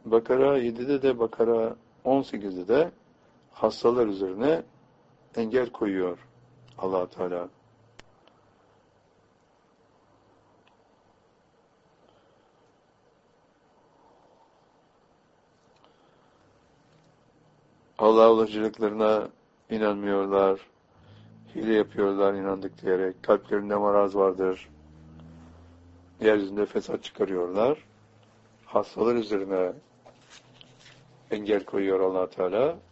Bakara 7'de de Bakara 18'de de hastalar üzerine engel koyuyor Allah Teala. Allah ulaşıcılıklarına inanmıyorlar, hile yapıyorlar inandık diyerek, kalplerinde maraz vardır, yeryüzünde fesat çıkarıyorlar, hastalar üzerine engel koyuyor Allah Teala.